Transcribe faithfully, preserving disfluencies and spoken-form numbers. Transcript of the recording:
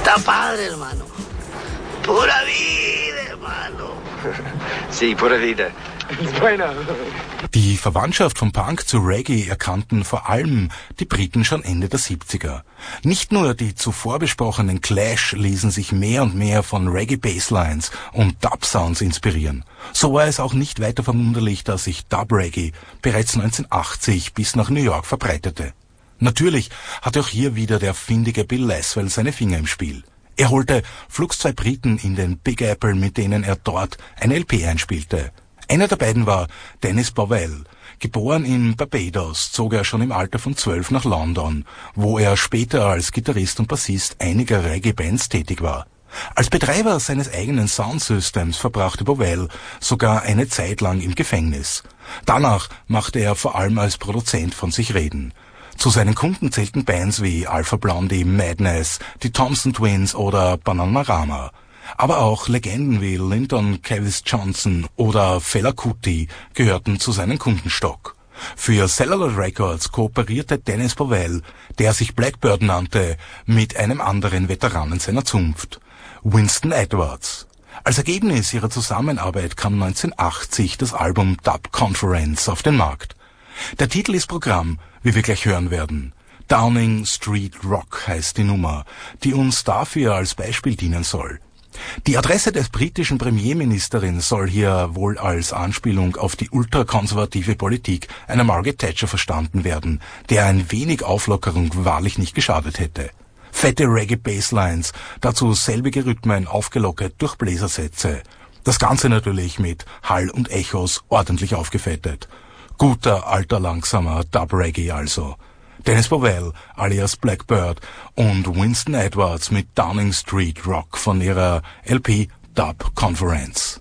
Está padre, hermano. Pura vida, hermano. Sí, pura vida. Bueno. Die Verwandtschaft von Punk zu Reggae erkannten vor allem die Briten schon Ende der siebziger. Nicht nur die zuvor besprochenen Clash ließen sich mehr und mehr von Reggae-Basslines und Dub-Sounds inspirieren. So war es auch nicht weiter verwunderlich, dass sich Dub-Reggae bereits neunzehnhundertachtzig bis nach New York verbreitete. Natürlich hatte auch hier wieder der findige Bill Laswell seine Finger im Spiel. Er holte flugs zwei Briten in den Big Apple, mit denen er dort ein L P einspielte. Einer der beiden war Dennis Bovell. Geboren in Barbados, zog er schon im Alter von zwölf nach London, wo er später als Gitarrist und Bassist einiger Reggae-Bands tätig war. Als Betreiber seines eigenen Soundsystems verbrachte Bovell sogar eine Zeit lang im Gefängnis. Danach machte er vor allem als Produzent von sich reden. Zu seinen Kunden zählten Bands wie Alpha Blondie, Madness, die Thompson Twins oder Bananarama. Aber auch Legenden wie Lyndon Cavis Johnson oder Fela Kuti gehörten zu seinem Kundenstock. Für Cellular Records kooperierte Dennis Bovell, der sich Blackbird nannte, mit einem anderen Veteranen seiner Zunft, Winston Edwards. Als Ergebnis ihrer Zusammenarbeit kam neunzehnhundertachtzig das Album Dub Conference auf den Markt. Der Titel ist Programm, wie wir gleich hören werden. Downing Street Rock heißt die Nummer, die uns dafür als Beispiel dienen soll. Die Adresse des britischen Premierministerin soll hier wohl als Anspielung auf die ultrakonservative Politik einer Margaret Thatcher verstanden werden, der ein wenig Auflockerung wahrlich nicht geschadet hätte. Fette Reggae-Basslines, dazu selbige Rhythmen aufgelockert durch Bläsersätze. Das Ganze natürlich mit Hall und Echos ordentlich aufgefettet. Guter, alter, langsamer Dub-Reggae also. Dennis Bovell alias Blackbird und Winston Edwards mit Downing Street Rock von ihrer L P Dub Conference.